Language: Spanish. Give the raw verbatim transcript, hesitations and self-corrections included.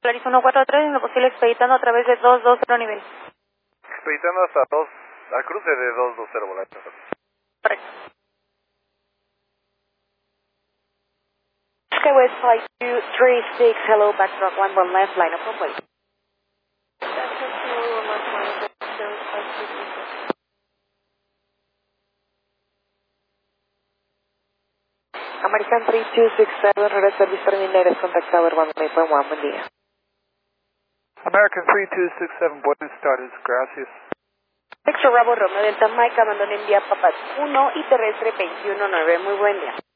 Polaris uno cuatro tres, en lo posible expeditando a través de dos dos cero nivel. Expeditando hasta dos, al cruce de dos dos cero Volaris. Correcto. Skywest five two three six, hello, backtrack one one left, line of runway. American three two six seven, Red Service Terminated, contact tower one one point one, buen día. American three two six seven, buenas tardes, gracias. Extra Bravo Romeo Delta Mike, abandono en vía Papas uno y terrestre veintiuno nueve, muy buen día.